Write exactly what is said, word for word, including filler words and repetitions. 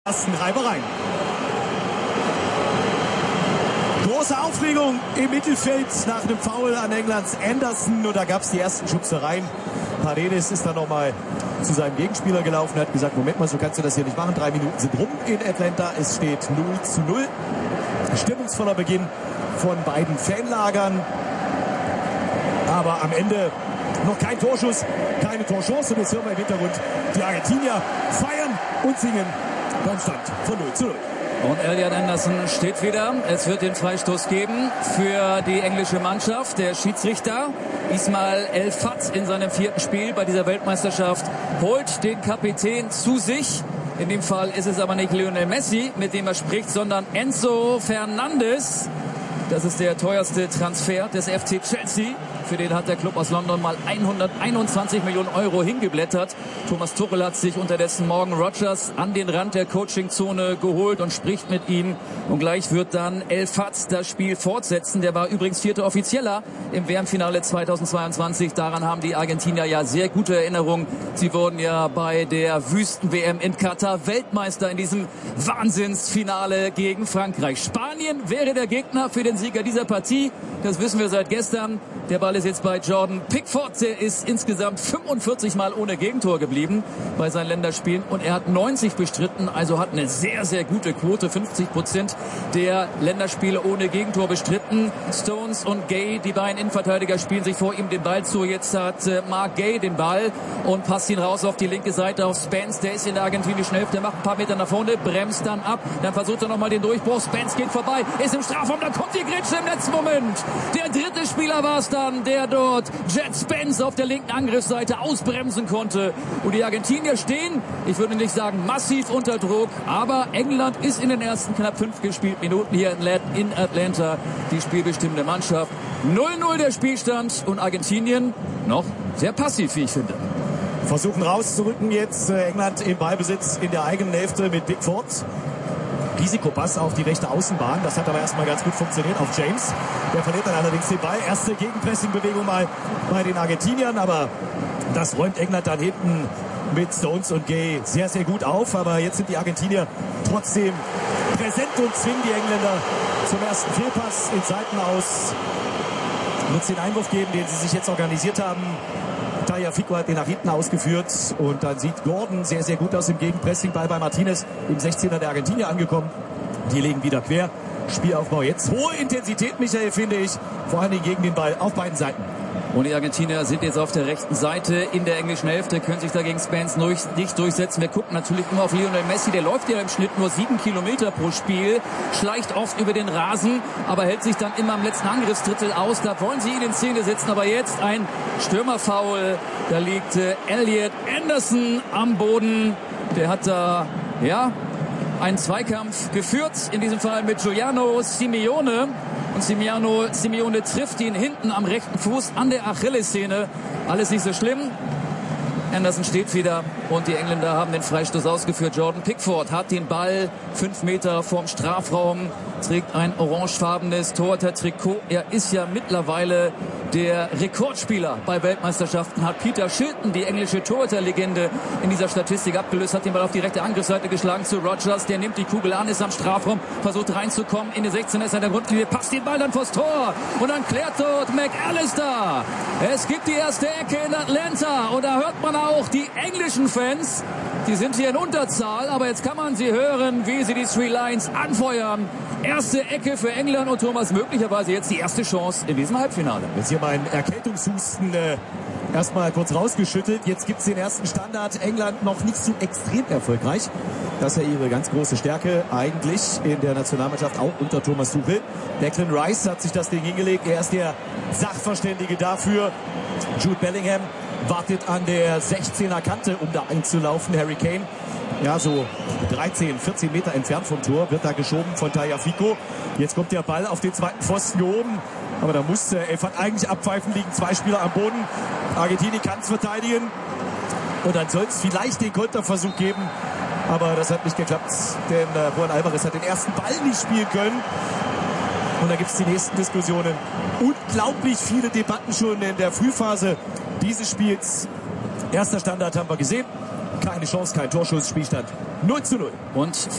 ersten Reibereien. Große Aufregung im Mittelfeld nach einem Foul an Englands Anderson. Und da gab es die ersten Schubsereien. Paredes ist dann nochmal zu seinem Gegenspieler gelaufen, hat gesagt, Moment mal, so kannst du das hier nicht machen. Drei Minuten sind rum in Atlanta. Es steht null zu null. Stimmungsvoller Beginn von beiden Fanlagern. Aber am Ende noch kein Torschuss, keine Torchance. Und jetzt hören wir im Hintergrund die Argentinier feiern und singen beim Stand von null zu null. Und Elliot Anderson steht wieder. Es wird den Freistoß geben für die englische Mannschaft. Der Schiedsrichter Ismail El Fat in seinem vierten Spiel bei dieser Weltmeisterschaft holt den Kapitän zu sich. In dem Fall ist es aber nicht Lionel Messi, mit dem er spricht, sondern Enzo Fernandes. Das ist der teuerste Transfer des F C Chelsea. Für den hat der Club aus London mal hunderteinundzwanzig Millionen Euro hingeblättert. Thomas Tuchel hat sich unterdessen Morgan Rogers an den Rand der Coachingzone geholt und spricht mit ihm. Und gleich wird dann El Fat das Spiel fortsetzen. Der war übrigens vierter Offizieller im W M-Finale zweitausendzweiundzwanzig. Daran haben die Argentinier ja sehr gute Erinnerungen. Sie wurden ja bei der Wüsten-W M in Katar Weltmeister in diesem Wahnsinnsfinale gegen Frankreich. Spanien wäre der Gegner für den Sieger dieser Partie. Das wissen wir seit gestern. Der Ball ist jetzt bei Jordan Pickford. Der ist insgesamt fünfundvierzig Mal ohne Gegentor geblieben bei seinen Länderspielen. Und er hat neunzig bestritten, also hat eine sehr, sehr gute Quote. fünfzig Prozent der Länderspiele ohne Gegentor bestritten. Stones und Gay, die beiden Innenverteidiger, spielen sich vor ihm den Ball zu. Jetzt hat äh, Mark Gay den Ball und passt ihn raus auf die linke Seite auf Spence. Der ist in der argentinischen Hälfte, macht ein paar Meter nach vorne, bremst dann ab. Dann versucht er nochmal den Durchbruch. Spence geht vorbei, ist im Strafraum, dann kommt die Grätsche im letzten Moment. Der dritte Spieler war es dann, der dort Jet Spence auf der linken Angriffsseite ausbremsen konnte. Und die Argentinier stehen, ich würde nicht sagen massiv unter Druck, aber England ist in den ersten knapp fünf gespielten Minuten hier in Atlanta die spielbestimmende Mannschaft. null null der Spielstand und Argentinien noch sehr passiv, wie ich finde. Versuchen rauszurücken jetzt äh, England im Ballbesitz in der eigenen Hälfte mit Pickford. Risikopass auf die rechte Außenbahn. Das hat aber erstmal ganz gut funktioniert auf James. Der verliert dann allerdings den Ball. Erste Gegenpressing-Bewegung mal bei den Argentiniern, aber das räumt England dann hinten mit Stones und Gay sehr, sehr gut auf. Aber jetzt sind die Argentinier trotzdem präsent und zwingen die Engländer zum ersten Fehlpass in Seiten aus. Wird es den Einwurf geben, den sie sich jetzt organisiert haben. Tagliafico hat den nach hinten ausgeführt und dann sieht Gordon sehr, sehr gut aus im Gegenpressing. Ball bei Martinez im sechzehner der Argentinier angekommen. Die legen wieder quer. Spielaufbau jetzt. Hohe Intensität, Michael, finde ich. Vor allen Dingen gegen den Ball auf beiden Seiten. Und die Argentinier sind jetzt auf der rechten Seite in der englischen Hälfte, können sich da gegen Spence nicht durchsetzen. Wir gucken natürlich immer auf Lionel Messi, der läuft ja im Schnitt nur sieben Kilometer pro Spiel, schleicht oft über den Rasen, aber hält sich dann immer im letzten Angriffsdrittel aus. Da wollen sie ihn in Szene setzen, aber jetzt ein Stürmerfoul. Da liegt äh, Elliot Anderson am Boden. Der hat da, ja, einen Zweikampf geführt, in diesem Fall mit Giuliano Simeone. Und Simeone, Simeone trifft ihn hinten am rechten Fuß an der Achillessehne. Alles nicht so schlimm. Anderson steht wieder und die Engländer haben den Freistoß ausgeführt. Jordan Pickford hat den Ball fünf Meter vorm Strafraum, trägt ein orangefarbenes Torhüter-Trikot. Er ist ja mittlerweile der Rekordspieler bei Weltmeisterschaften, hat Peter Shilton, die englische Torhüter-Legende, in dieser Statistik abgelöst, hat den Ball auf die rechte Angriffsseite geschlagen zu Rogers. Der nimmt die Kugel an, ist am Strafraum, versucht reinzukommen in die sechzehn, ist an der Grundlinie, passt den Ball dann vors Tor und dann klärt dort McAllister. Es gibt die erste Ecke in Atlanta und da hört man auch die englischen Fans. Die sind hier in Unterzahl, aber jetzt kann man sie hören, wie sie die Three Lions anfeuern. Erste Ecke für England und Thomas, möglicherweise jetzt die erste Chance in diesem Halbfinale. Jetzt hier mein Erkältungshusten äh, erstmal kurz rausgeschüttelt. Jetzt gibt es den ersten Standard. England noch nicht so extrem erfolgreich. Das ist ja ihre ganz große Stärke eigentlich in der Nationalmannschaft, auch unter Thomas Tuchel. Declan Rice hat sich das Ding hingelegt. Er ist der Sachverständige dafür. Jude Bellingham wartet an der sechzehner Kante, um da einzulaufen. Harry Kane, ja, so dreizehn, vierzehn Meter entfernt vom Tor, wird da geschoben von Tagliafico. Jetzt kommt der Ball auf den zweiten Pfosten gehoben. Aber da muss äh, Elfert eigentlich abpfeifen, liegen zwei Spieler am Boden. Argentinien kann es verteidigen. Und dann soll es vielleicht den Konterversuch geben. Aber das hat nicht geklappt, denn äh, Juan Alvarez hat den ersten Ball nicht spielen können. Und da gibt es die nächsten Diskussionen. Unglaublich viele Debatten schon in der Frühphase dieses Spiels. Erster Standard haben wir gesehen. keine Chance, kein Torschuss, Spielstand null zu null. Und